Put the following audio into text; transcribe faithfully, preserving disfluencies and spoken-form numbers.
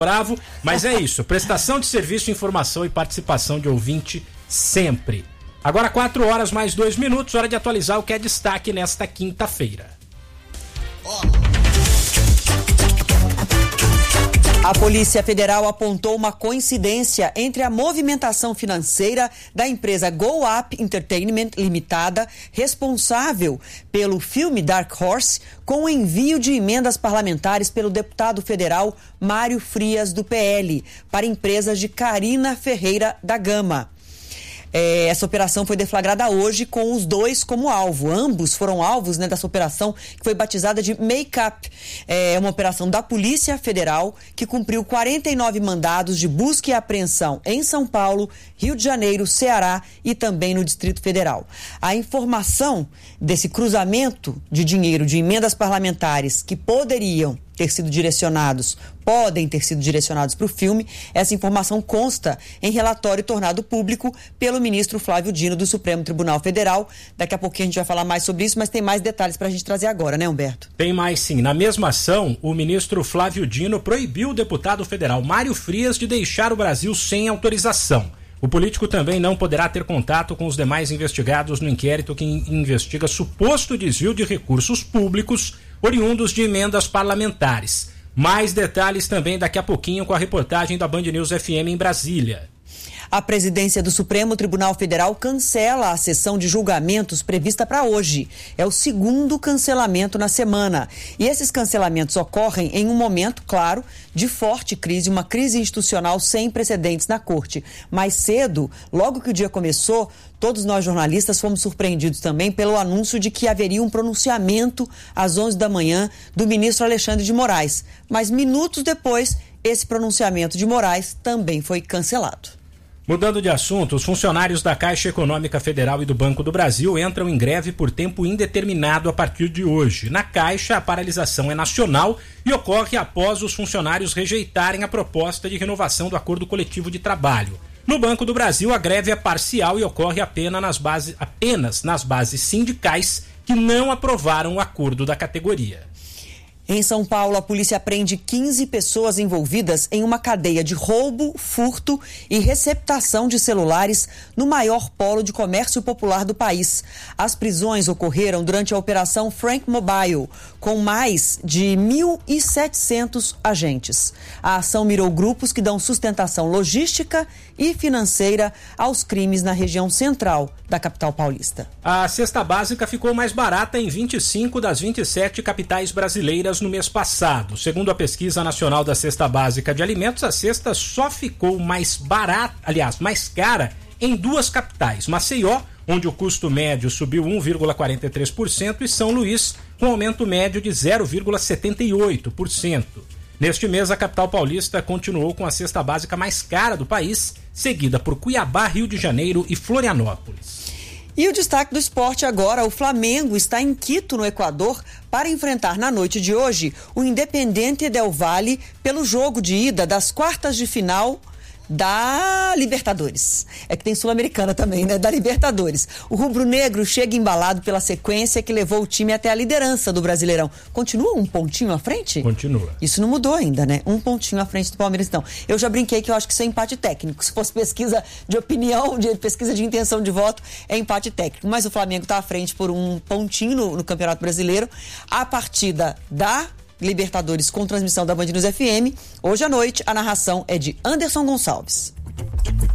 bravo, mas é isso, prestação de serviço, informação e participação de ouvinte sempre. Agora quatro horas mais dois minutos, hora de atualizar o que é destaque nesta quinta-feira. A Polícia Federal apontou uma coincidência entre a movimentação financeira da empresa Go Up Entertainment Limitada, responsável pelo filme Dark Horse, com o envio de emendas parlamentares pelo deputado federal Mário Frias, do P L, para empresas de Carina Ferreira da Gama. É, essa operação foi deflagrada hoje com os dois como alvo. Ambos foram alvos, né, dessa operação que foi batizada de Make Up. É uma operação da Polícia Federal que cumpriu quarenta e nove mandados de busca e apreensão em São Paulo, Rio de Janeiro, Ceará e também no Distrito Federal. A informação desse cruzamento de dinheiro de emendas parlamentares que poderiam ter sido direcionados, podem ter sido direcionados para o filme, essa informação consta em relatório tornado público pelo ministro Flávio Dino, do Supremo Tribunal Federal. Daqui a pouquinho a gente vai falar mais sobre isso, mas tem mais detalhes para a gente trazer agora, né, Humberto? Tem mais sim. Na mesma ação, o ministro Flávio Dino proibiu o deputado federal Mário Frias de deixar o Brasil sem autorização. O político também não poderá ter contato com os demais investigados no inquérito que investiga suposto desvio de recursos públicos oriundos de emendas parlamentares. Mais detalhes também daqui a pouquinho com a reportagem da Band News F M em Brasília. A presidência do Supremo Tribunal Federal cancela a sessão de julgamentos prevista para hoje. É o segundo cancelamento na semana. E esses cancelamentos ocorrem em um momento, claro, de forte crise, uma crise institucional sem precedentes na corte. Mais cedo, logo que o dia começou, todos nós jornalistas fomos surpreendidos também pelo anúncio de que haveria um pronunciamento às onze da manhã do ministro Alexandre de Moraes. Mas minutos depois, esse pronunciamento de Moraes também foi cancelado. Mudando de assunto, os funcionários da Caixa Econômica Federal e do Banco do Brasil entram em greve por tempo indeterminado a partir de hoje. Na Caixa, a paralisação é nacional e ocorre após os funcionários rejeitarem a proposta de renovação do acordo coletivo de trabalho. No Banco do Brasil, a greve é parcial e ocorre apenas nas bases, apenas nas bases sindicais que não aprovaram o acordo da categoria. Em São Paulo, a polícia prende quinze pessoas envolvidas em uma cadeia de roubo, furto e receptação de celulares no maior polo de comércio popular do país. As prisões ocorreram durante a Operação Frank Mobile, com mais de mil e setecentos agentes. A ação mirou grupos que dão sustentação logística e financeira aos crimes na região central da capital paulista. A cesta básica ficou mais barata em vinte e cinco das vinte e sete capitais brasileiras no mês passado. Segundo a Pesquisa Nacional da Cesta Básica de Alimentos, a cesta só ficou mais barata, aliás, mais cara em duas capitais, Maceió, onde o custo médio subiu um vírgula quarenta e três por cento, e São Luís, com aumento médio de zero vírgula setenta e oito por cento. Neste mês, a capital paulista continuou com a cesta básica mais cara do país, seguida por Cuiabá, Rio de Janeiro e Florianópolis. E o destaque do esporte agora: o Flamengo está em Quito, no Equador, para enfrentar na noite de hoje o Independiente del Valle pelo jogo de ida das quartas de final da Libertadores. É que tem Sul-Americana também, né? Da Libertadores. O rubro-negro chega embalado pela sequência que levou o time até a liderança do Brasileirão. Continua um pontinho à frente? Continua. Isso não mudou ainda, né? Um pontinho à frente do Palmeiras, não. Eu já brinquei que eu acho que isso é empate técnico. Se fosse pesquisa de opinião, de pesquisa de intenção de voto, é empate técnico. Mas o Flamengo está à frente por um pontinho no, no Campeonato Brasileiro. A partida da Libertadores com transmissão da Band News F M. Hoje à noite, a narração é de Anderson Gonçalves.